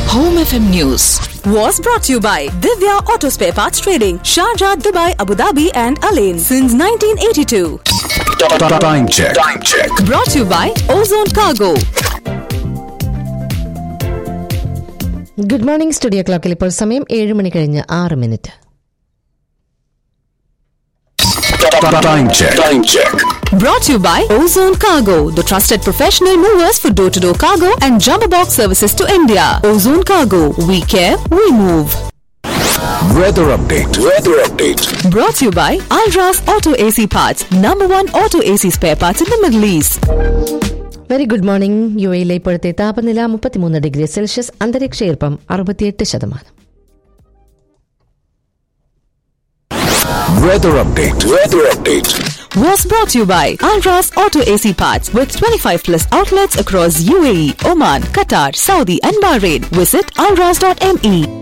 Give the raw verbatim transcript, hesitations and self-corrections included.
Home F M News was brought to you by Divya Auto Spare Parts Trading, Sharjah, Dubai, Abu Dhabi and Alain since nineteen eighty-two. Time check. Time check. Brought to you by Ozone Cargo. Good morning studio ക്ലോക്കിൽ ഇപ്പോൾ സമയം ഏഴ് മണി കഴിഞ്ഞ് ആറ് minute. Time check. Time check. Brought to you by Ozone Cargo, the trusted professional movers for door-to-door cargo and jumbo box services to India. Ozone Cargo, we care, we move. Weather update. Weather update. Brought to you by Alras Auto A C Parts, number one auto A C spare parts in the Middle East. Very good morning. U എയിലെ ഇപ്പോഴത്തെ താപനില മുപ്പത്തിമൂന്ന് degree Celsius, അന്തരീക്ഷ ഈർപ്പം അറുപത്തിയെട്ട് ശതമാനം. Weather update. Weather update. Was brought to you by Alras Auto A C Parts with twenty-five plus outlets across U A E, Oman, Qatar, Saudi and Bahrain. Visit alras dot m e.